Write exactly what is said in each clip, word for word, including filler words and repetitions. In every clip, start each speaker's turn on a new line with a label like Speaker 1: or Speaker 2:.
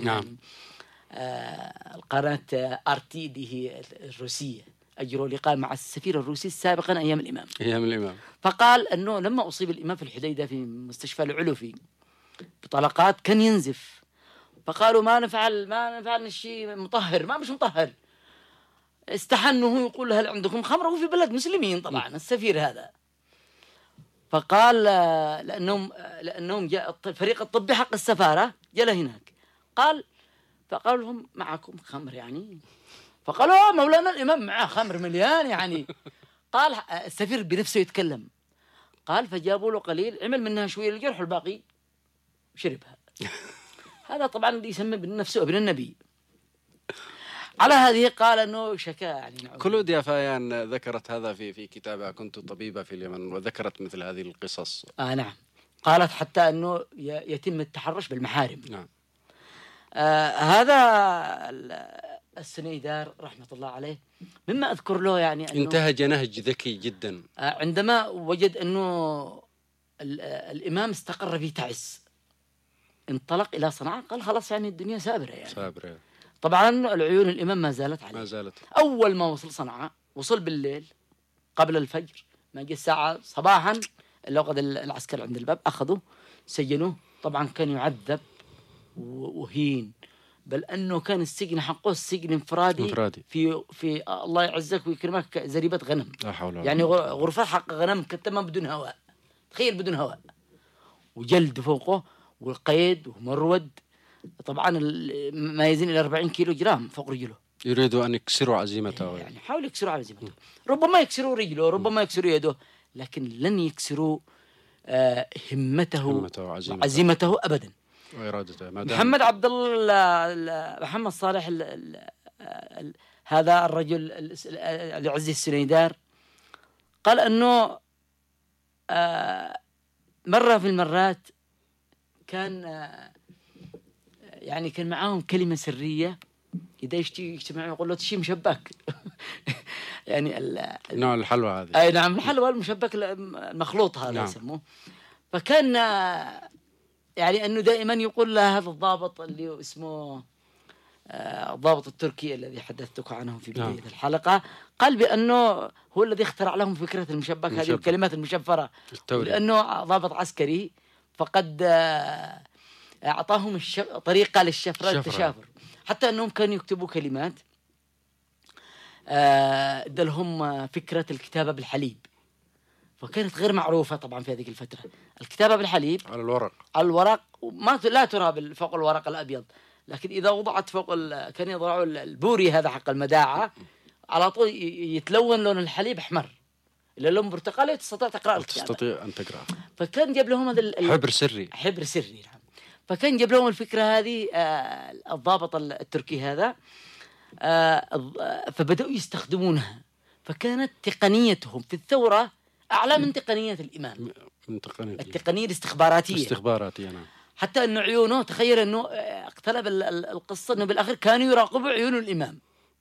Speaker 1: نعم. آه القناة آر تي اللي هي الروسية أجروا لقاء مع السفير الروسي سابقا أيام الإمام
Speaker 2: أيام الإمام
Speaker 1: فقال أنه لما أصيب الإمام في الحديدة في مستشفى العلوفي بطلقات كان ينزف، فقالوا ما نفعل ما نفعل الشيء مطهر، ما مش مطهر، استحنوا يقول هل عندكم خمر، وفي بلد مسلمين طبعا السفير هذا. فقال لأنهم لأنهم جاء الفريق الطبي حق السفارة جاء هناك، قال فقالوا لهم معكم خمر يعني؟ فقالوا مولانا الإمام معه خمر مليان يعني. قال السفير بنفسه يتكلم، قال فجابوا له قليل عمل منها شوية الجرح والباقي شربها. هذا طبعا اللي يسمى بنفسه ابن النبي. على هذه قال أنه شكا يعني.
Speaker 2: كلود يا فايان ذكرت هذا في في كتابها كنت طبيبة في اليمن، وذكرت مثل هذه القصص.
Speaker 1: آه نعم، قالت حتى أنه يتم التحرش بالمحارم.
Speaker 2: نعم.
Speaker 1: آه هذا السنيدار رحمة الله عليه مما أذكر له يعني أنه
Speaker 2: انتهج نهج ذكي جدا.
Speaker 1: آه عندما وجد أنه الإمام استقر في تعز انطلق إلى صنعاء، قال خلاص يعني الدنيا سابرة يعني.
Speaker 2: سابرة.
Speaker 1: طبعا العيون الإمام ما زالت عليه.
Speaker 2: ما زالت.
Speaker 1: أول ما وصل صنعاء وصل بالليل قبل الفجر، ما جاء الساعة صباحا اللي وقت العسكر عند الباب أخذوه سجنوه. طبعا كان يعذب وهين، بل أنه كان السجن حقه السجن انفرادي,
Speaker 2: انفرادي. في
Speaker 1: في الله يعزك ويكرمك زريبة غنم.
Speaker 2: لا حول ولا
Speaker 1: يعني غرفة حق غنم كتمة بدون هواء، تخيل بدون هواء، وجلد فوقه والقيد ومرود، طبعا ما يزن إلى أربعين كيلو جرام فوق رجله.
Speaker 2: يريدوا أن يكسروا عزيمته.
Speaker 1: يعني حاولوا يكسروا عزيمته، ربما يكسروا رجله، ربما يكسروا يده، لكن لن يكسروا آه همته, همته
Speaker 2: وعزيمته.
Speaker 1: عزيمته أبدا
Speaker 2: وإرادته.
Speaker 1: محمد عبد الله محمد صالح ال ال ال هذا الرجل العزي السنيدار قال أنه آه مرة في المرات كان آه يعني كان معاهم كلمة سرية، إذا يجتمعوا يقول له تشي مشبك. يعني
Speaker 2: نوع الحلوى هذه.
Speaker 1: أي نعم الحلوى المشبك المخلوط هذا نعم. يسموه. فكان يعني أنه دائما يقول له هذا الضابط اللي اسمه آه الضابط التركي الذي حدثتك عنه في بداية نعم. الحلقة، قال بأنه هو الذي اخترع لهم فكرة المشبك هذه الكلمات المشفرة، لأنه ضابط عسكري فقد آه أعطاهم الش... طريقة للشفرة التشافر، حتى أنهم كانوا يكتبوا كلمات آه لهم فكرة الكتابة بالحليب، فكانت غير معروفة طبعا في هذه الفترة الكتابة بالحليب
Speaker 2: على الورق.
Speaker 1: على الورق وما لا ترى فوق الورق الأبيض، لكن إذا وضعت فوق ال... كان يضعوا البوري هذا حق المداعة على طول يتلون لون الحليب أحمر، إلا لون برتقالي تستطيع تقرأ الكتابة.
Speaker 2: تستطيع أن تقرأ.
Speaker 1: فكان جاب لهم هذا ال...
Speaker 2: حبر سري.
Speaker 1: حبر سري نعم. فكان جاب لهم الفكرة هذه آه الضابط التركي هذا آه فبدأوا يستخدمونها، فكانت تقنيتهم في الثورة أعلى من تقنية الإمام،
Speaker 2: من تقنية
Speaker 1: التقنية الاستخباراتية.
Speaker 2: استخباراتية نعم.
Speaker 1: حتى أن عيونه تخيل أنه اقتلب القصة أنه بالآخر كانوا يراقبوا عيون الإمام.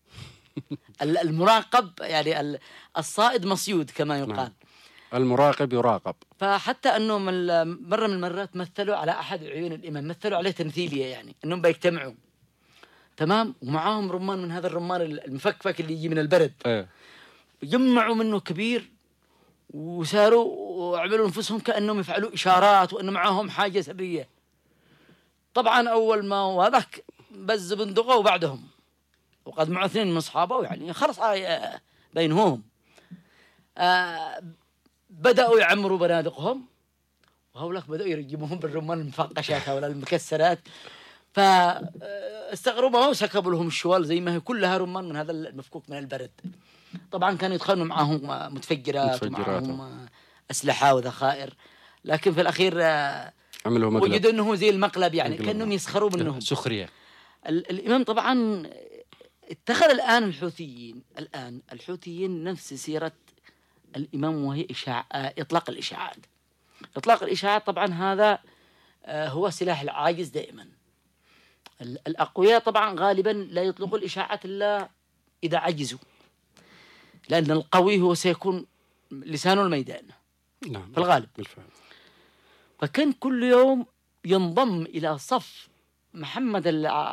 Speaker 1: المراقب يعني الصائد مصيود كما يقال. نعم.
Speaker 2: المراقب يراقب.
Speaker 1: فحتى أنه مرة من المرات مثلوا على أحد عيون الإمام، مثلوا عليه تمثيلية يعني أنهم بيجتمعوا تمام ومعاهم رمان من هذا الرمان المفكفك اللي يجي من البرد.
Speaker 2: ايه.
Speaker 1: جمعوا منه كبير وساروا وعملوا أنفسهم كأنهم يفعلوا إشارات وأن معاهم حاجة سرية. طبعا أول ما وهذاك بز بندقه وبعدهم وقد معه اثنين من أصحابه يعني خلص بينهم آه بدأوا يعمروا بنادقهم، وهؤلاء بدأوا يرجموهم بالرمان المفقشات ولا المكسرات، فاستغربوا وسكبوا لهم الشوال زي ما هي كلها رمان من هذا المفكوك من البرد. طبعا كانوا يدخلوا معهم متفجرات ومعهم أسلحة وذخائر، لكن في الأخير وجدوا أنه زي المقلب يعني كأنهم يسخروا منهم
Speaker 2: سخرية.
Speaker 1: الإمام طبعا اتخذ الآن الحوثيين الآن الحوثيين نفس سيرة الإمام، وهي إشاع إطلاق الإشاعات. إطلاق الإشاعات طبعا هذا هو سلاح العاجز دائما. الأقوياء طبعا غالبا لا يطلقوا الإشاعات إلا إذا عجزوا، لأن القوي هو سيكون لسان الميدان.
Speaker 2: نعم.
Speaker 1: في الغالب
Speaker 2: بالفعل.
Speaker 1: فكان كل يوم ينضم إلى صف محمد